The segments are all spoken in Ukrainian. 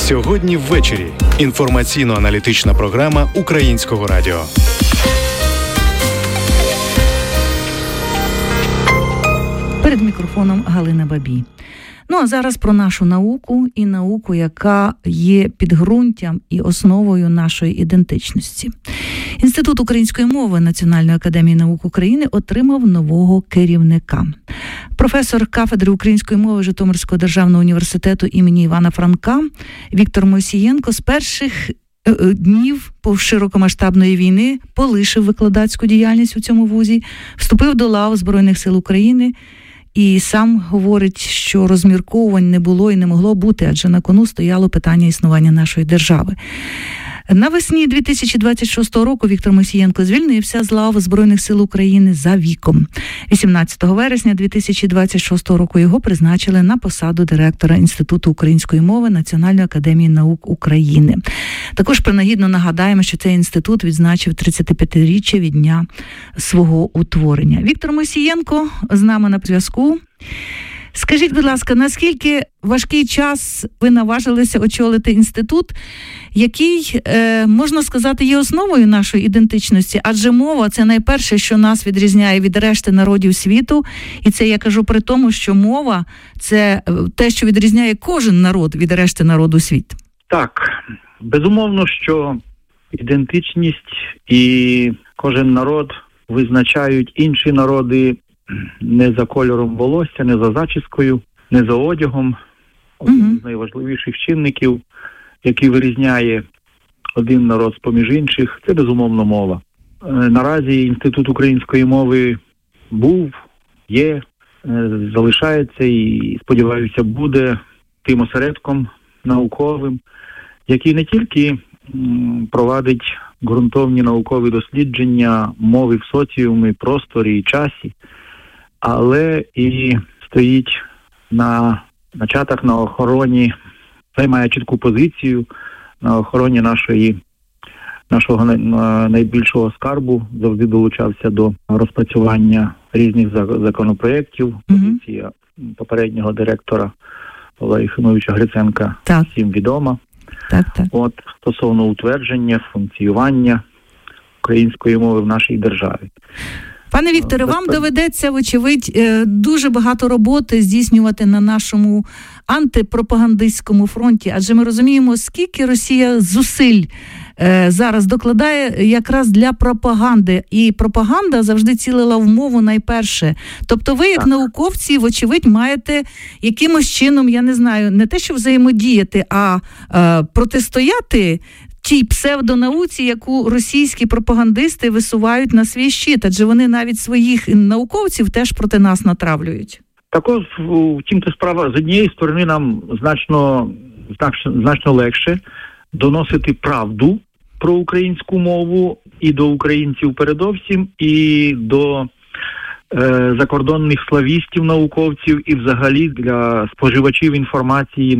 Сьогодні ввечері. Інформаційно-аналітична програма Українського радіо. Перед мікрофоном Галина Бабій. Ну, а зараз про нашу науку і науку, яка є підґрунтям і основою нашої ідентичності. Інститут української мови Національної академії наук України отримав нового керівника. Професор кафедри української мови Житомирського державного університету імені Івана Франка Віктор Мойсієнко з перших днів широкомасштабної війни полишив викладацьку діяльність у цьому вузі, вступив до лав Збройних сил України і сам говорить, що розмірковувань не було і не могло бути, адже на кону стояло питання існування нашої держави. Навесні 2026 року Віктор Мойсієнко звільнився з лав Збройних сил України за віком. 18 вересня 2026 року його призначили на посаду директора Інституту української мови Національної академії наук України. Також принагідно нагадаємо, що цей інститут відзначив 35-річчя від дня свого утворення. Віктор Мойсієнко з нами на зв'язку. Скажіть, будь ласка, наскільки важкий час ви наважилися очолити інститут, який, можна сказати, є основою нашої ідентичності? Адже мова – це найперше, що нас відрізняє від решти народів світу. І це я кажу при тому, що мова – це те, що відрізняє кожен народ від решти народу світу. Так, безумовно, що ідентичність і кожен народ визначають інші народи не за кольором волосся, не за зачіскою, не за одягом. Один з найважливіших чинників, який вирізняє один народ з-поміж інших, це, безумовно, мова. Наразі Інститут української мови був, є, залишається і, сподіваюся, буде тим осередком науковим, який не тільки провадить ґрунтовні наукові дослідження мови в соціумі, просторі і часі, але і стоїть на начатах, на охороні, займає чітку позицію на охороні нашого найбільшого скарбу, завжди долучався до розпрацювання різних законопроєктів. Позиція попереднього директора Павла Єфимовича Гриценка всім відома. Так. От, стосовно утвердження, функціювання української мови в нашій державі. Пане Вікторе, вам доведеться, вочевидь, дуже багато роботи здійснювати на нашому антипропагандистському фронті, адже ми розуміємо, скільки Росія зусиль зараз докладає якраз для пропаганди. І пропаганда завжди цілила в мову найперше. Тобто ви, як науковці, вочевидь, маєте якимось чином, я не знаю, не те, що взаємодіяти, а протистояти тій псевдонауці, яку російські пропагандисти висувають на свій щит, адже вони навіть своїх науковців теж проти нас натравлюють. Також, втім-то справа, з однієї сторони нам значно легше доносити правду про українську мову і до українців передовсім, і до закордонних славістів, науковців, і взагалі для споживачів інформації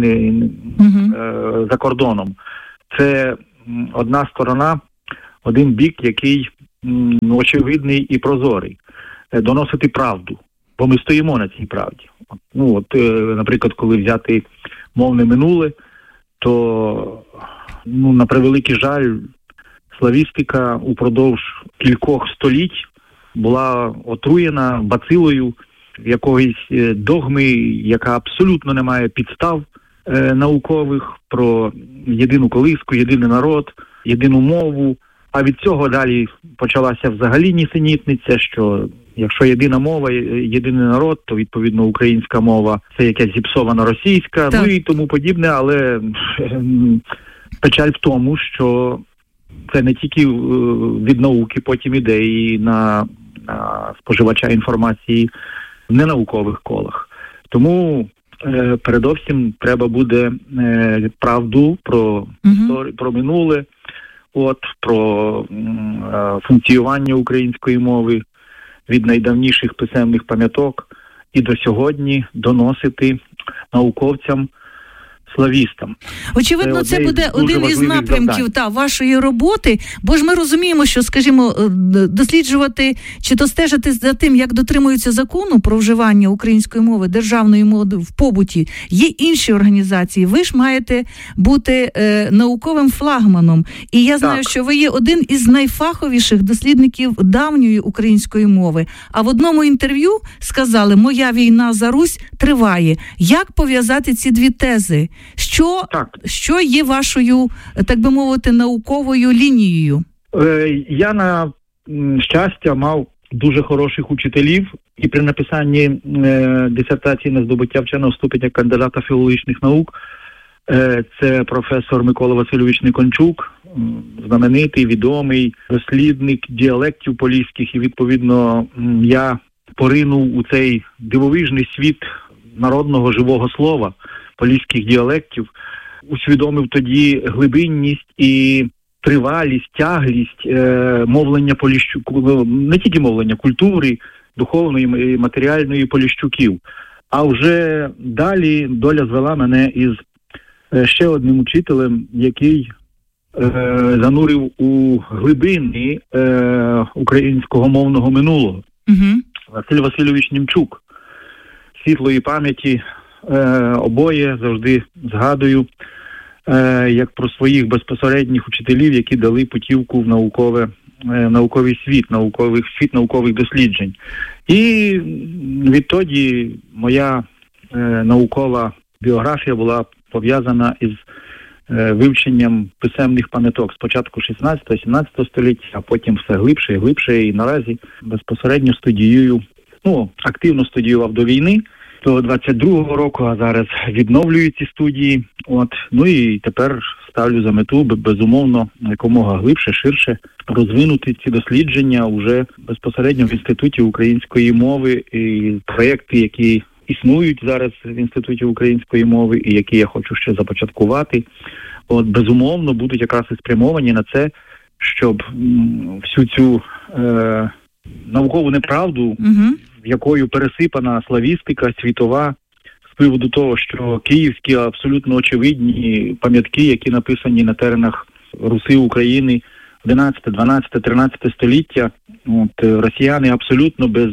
за кордоном. Це одна сторона, один бік, який очевидний і прозорий. Доносити правду, бо ми стоїмо на цій правді. Наприклад, коли взяти мовне минуле, то, на превеликий жаль, славістика упродовж кількох століть була отруєна бацилою якоїсь догми, яка абсолютно не має підстав наукових про єдину колиску, єдиний народ, єдину мову. А від цього далі почалася взагалі нісенітниця, що якщо єдина мова, єдиний народ, то, відповідно, українська мова – це якась зіпсована російська, і тому подібне. Але печаль в тому, що це не тільки від науки потім іде і на споживача інформації в ненаукових колах. Тому передовсім треба буде правду про історію, про минуле, про функціювання української мови від найдавніших писемних пам'яток і до сьогодні доносити науковцям славістам. Очевидно, це буде один із напрямків вашої роботи, бо ж ми розуміємо, що, скажімо, досліджувати чи то стежити за тим, як дотримуються закону про вживання української мови, державної мови в побуті, є інші організації. Ви ж маєте бути науковим флагманом. І я знаю, що ви є один із найфаховіших дослідників давньої української мови. А в одному інтерв'ю сказали: «Моя війна за Русь триває». Як пов'язати ці дві тези? Що є вашою, так би мовити, науковою лінією? Я, на щастя, мав дуже хороших учителів, і при написанні дисертації на здобуття вченого ступеня кандидата філологічних наук це професор Микола Васильович Никончук, знаменитий, відомий дослідник діалектів поліських, і, відповідно, я поринув у цей дивовижний світ народного живого слова, поліських діалектів, усвідомив тоді глибинність і тривалість, тяглість мовлення поліщуків, не тільки мовлення, культури, духовної і матеріальної поліщуків. А вже далі доля звела мене із ще одним учителем, який занурив у глибини українського мовного минулого. Василь Васильович Німчук. Світлої пам'яті обоє завжди згадую як про своїх безпосередніх учителів, які дали путівку в науковий світ, світ наукових досліджень. І відтоді моя наукова біографія була пов'язана із вивченням писемних пам'яток спочатку 16-17 століття, а потім все глибше і глибше, і наразі безпосередньо студіюю, активно студіював до війни, до 22-го року, а зараз відновлюю ці студії. І тепер ставлю за мету, безумовно, якомога глибше, ширше розвинути ці дослідження уже безпосередньо в Інституті української мови, і проєкти, які існують зараз в Інституті української мови і які я хочу ще започаткувати, безумовно, будуть якраз і спрямовані на це, щоб всю цю наукову неправду, якою пересипана славістика світова, з приводу того, що київські абсолютно очевидні пам'ятки, які написані на теренах Руси, України 11, 12, 13 століття, росіяни абсолютно без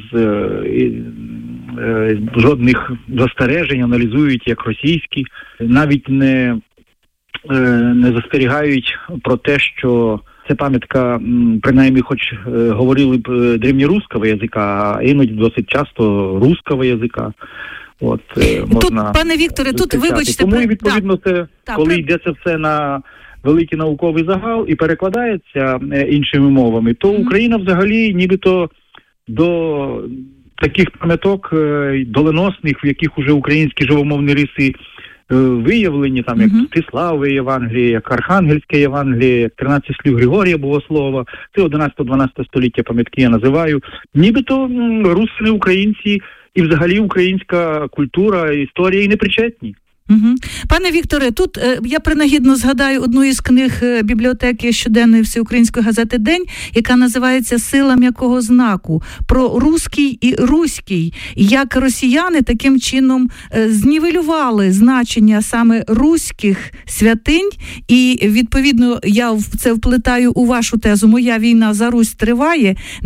жодних застережень аналізують як російські, навіть не застерігають про те, що це пам'ятка, принаймні, хоч говорили б древньоруського язика, а іноді досить часто руського язика. Можна тут, пане Вікторе, вибачте... Тому, відповідно, коли йде це все на великий науковий загал і перекладається іншими мовами, то Україна взагалі нібито до таких пам'яток доленосних, в яких уже українські живомовні риси виявлені, там як Мстиславове Євангеліє, як Архангельське Євангеліє, як 13 слів Григорія Богослова, це 11-12 століття пам'ятки я називаю. Нібито русини, українці і взагалі українська культура, історія і не причетні. Пане Вікторе, тут я принагідно згадаю одну із книг бібліотеки щоденної Всеукраїнської газети «День», яка називається «Сила м'якого знаку», про руський і руський, як росіяни таким чином знівелювали значення саме руських святинь, і відповідно я це вплетаю у вашу тезу «Моя війна за Русь триває».